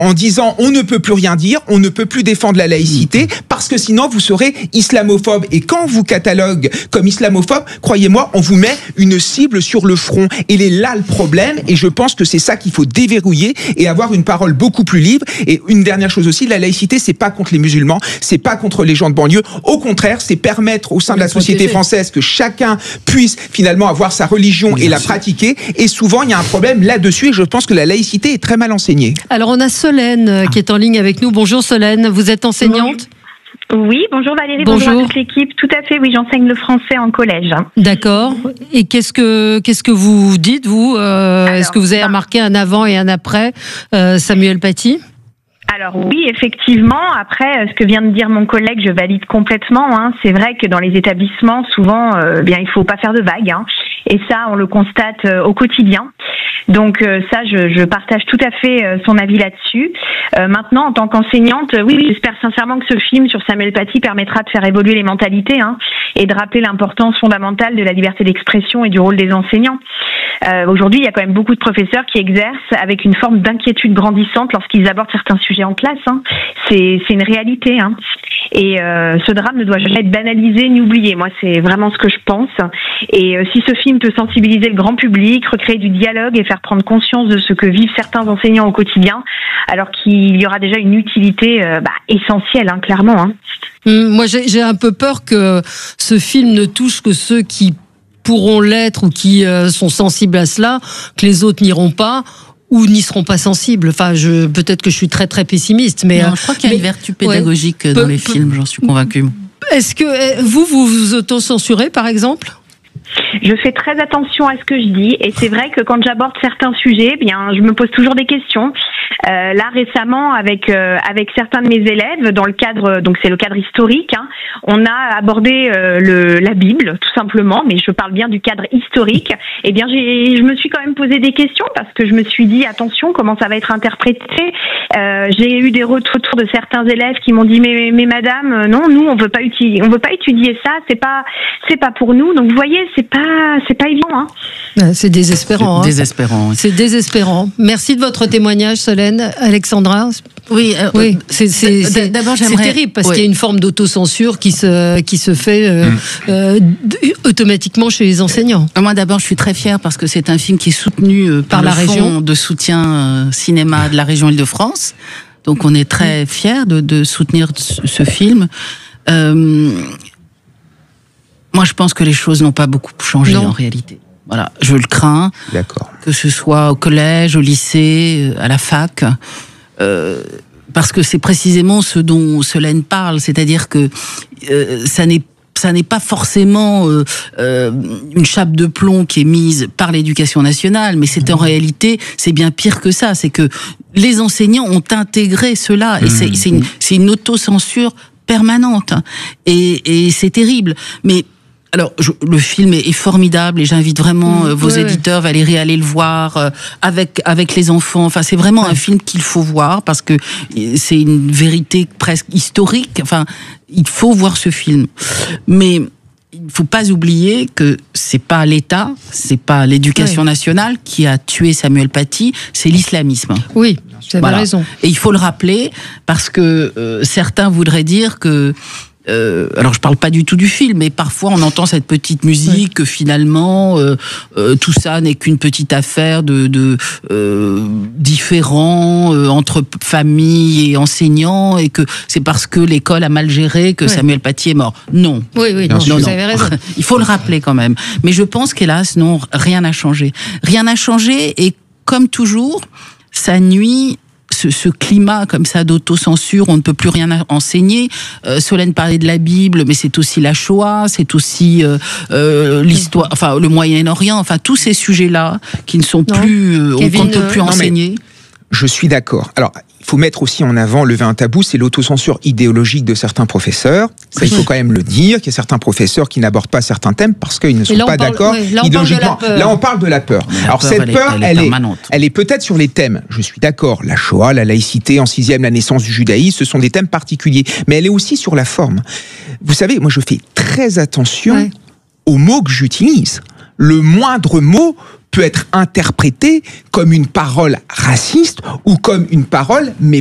en disant on ne peut plus rien dire, on ne peut plus défendre la laïcité parce que sinon vous serez islamophobe. Et quand on vous catalogue comme islamophobe, croyez-moi, on vous met une cible sur le front. Et il est là le problème, et je pense que c'est ça qu'il faut déverrouiller et avoir une parole beaucoup plus libre. Et une dernière chose aussi, la laïcité, c'est pas contre les musulmans, c'est pas contre les gens de banlieue. Au contraire, c'est permettre au sein de la société française que chacun puisse finalement avoir sa religion et la pratiquer. Et souvent, il y a un problème là-dessus, et je pense que la laïcité est très mal enseignée. Alors, on a Solène qui est en ligne avec nous. Bonjour Solène, vous êtes enseignante ? Oui, bonjour Valérie, bonjour à toute l'équipe. Tout à fait, oui, j'enseigne le français en collège. D'accord. Et qu'est-ce que vous dites, vous Est-ce que vous avez remarqué un avant et un après Samuel Paty ? Alors oui, effectivement. Après, ce que vient de dire mon collègue, je valide complètement. C'est vrai que dans les établissements, souvent, il faut pas faire de vagues. Et ça, on le constate au quotidien. Donc ça, je partage tout à fait son avis là-dessus. Maintenant, en tant qu'enseignante, oui, j'espère sincèrement que ce film sur Samuel Paty permettra de faire évoluer les mentalités et de rappeler l'importance fondamentale de la liberté d'expression et du rôle des enseignants. Aujourd'hui, il y a quand même beaucoup de professeurs qui exercent avec une forme d'inquiétude grandissante lorsqu'ils abordent certains sujets en classe. C'est une réalité. Et ce drame ne doit jamais être banalisé ni oublié. Moi, c'est vraiment ce que je pense. Et si ce film peut sensibiliser le grand public, recréer du dialogue et faire prendre conscience de ce que vivent certains enseignants au quotidien, alors qu'il y aura déjà une utilité essentielle, clairement. Moi, j'ai un peu peur que ce film ne touche que ceux qui pourront l'être ou qui sont sensibles à cela, que les autres n'iront pas ou n'y seront pas sensibles. Enfin, peut-être que je suis très très pessimiste, mais non, je crois qu'il y a une vertu pédagogique dans les films, j'en suis convaincue. Est-ce que vous autocensurez, par exemple ? Je fais très attention à ce que je dis, et c'est vrai que quand j'aborde certains sujets, je me pose toujours des questions. Là récemment, avec certains de mes élèves, dans le cadre, donc c'est le cadre historique, on a abordé la Bible, tout simplement, mais je parle bien du cadre historique. Je me suis quand même posé des questions parce que je me suis dit attention, comment ça va être interprété. J'ai eu des retours de certains élèves qui m'ont dit mais madame, non, nous on veut pas étudier ça, c'est pas pour nous. Donc vous voyez, c'est pas évident. C'est désespérant. C'est désespérant. Merci de votre témoignage, Solène. Alexandra. Oui. D'abord, c'est terrible parce qu'il y a une forme d'autocensure qui se fait automatiquement chez les enseignants. Moi, d'abord, je suis très fière parce que c'est un film qui est soutenu par la région de soutien cinéma de la région Île-de-France. Donc, on est très fiers de soutenir ce film. Moi, je pense que les choses n'ont pas beaucoup changé en réalité. Voilà, je le crains. D'accord. Que ce soit au collège, au lycée, à la fac, parce que c'est précisément ce dont Solène parle, c'est-à-dire que ça n'est pas forcément une chape de plomb qui est mise par l'éducation nationale, mais c'est en réalité, c'est bien pire que ça. C'est que les enseignants ont intégré cela, et c'est une autocensure permanente, et c'est terrible. Mais alors, le film est formidable et j'invite vraiment vos éditeurs, Valérie, à aller le voir avec les enfants. Enfin, c'est vraiment un film qu'il faut voir parce que c'est une vérité presque historique. Enfin, il faut voir ce film. Mais il ne faut pas oublier que c'est pas l'État, c'est pas l'éducation nationale qui a tué Samuel Paty, c'est l'islamisme. Oui, vous avez raison. Et il faut le rappeler parce que certains voudraient dire que alors je parle pas du tout du film, mais parfois on entend cette petite musique que finalement tout ça n'est qu'une petite affaire de différends entre famille et enseignants, et que c'est parce que l'école a mal géré que Samuel Paty est mort. Non. Oui, non, vous avez raison. Il faut le rappeler quand même. Mais je pense qu'hélas, non, rien n'a changé. Rien n'a changé, et comme toujours, ça nuit. Ce climat comme ça d'autocensure, on ne peut plus rien enseigner. Solène parlait de la Bible, mais c'est aussi la Shoah, c'est aussi l'histoire, enfin le Moyen-Orient, enfin tous ces sujets-là qui ne sont plus, qu'on ne peut plus enseigner. Je suis d'accord. Alors, il faut mettre aussi en avant, lever un tabou, c'est l'autocensure idéologique de certains professeurs. Ça, il faut quand même le dire, qu'il y a certains professeurs qui n'abordent pas certains thèmes parce qu'ils ne sont pas d'accord idéologiquement. Là, on parle de la peur. Alors, cette peur, elle est peut-être sur les thèmes. Je suis d'accord. La Shoah, la laïcité, en 6e, la naissance du judaïsme, ce sont des thèmes particuliers. Mais elle est aussi sur la forme. Vous savez, moi, je fais très attention aux mots que j'utilise. le moindre mot peut être interprété comme une parole raciste ou comme une parole